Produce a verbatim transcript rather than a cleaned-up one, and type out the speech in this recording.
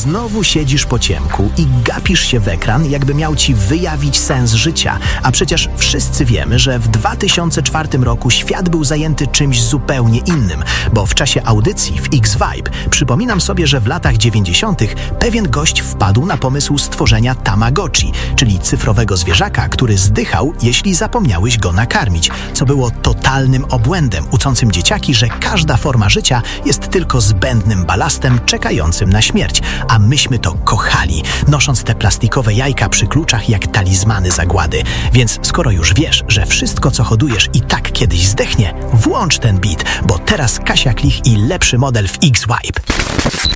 Znowu siedzisz po ciemku i gapisz się w ekran, jakby miał ci wyjawić sens życia. A przecież wszyscy wiemy, że w dwa tysiące czwartym roku świat był zajęty czymś zupełnie innym, bo w czasie audycji w X-Vibe przypominam sobie, że w latach dziewięćdziesiątych pewien gość wpadł na pomysł stworzenia Tamagotchi, czyli cyfrowego zwierzaka, który zdychał, jeśli zapomniałeś go nakarmić, co było totalnym obłędem, uczącym dzieciaki, że każda forma życia jest tylko zbędnym balastem czekającym na śmierć, a myśmy to kochali, nosząc te plastikowe jajka przy kluczach jak talizmany zagłady. Więc skoro już wiesz, że wszystko co hodujesz i tak kiedyś zdechnie, włącz ten beat, bo teraz Kasia Klich i lepszy model w X-Vibe.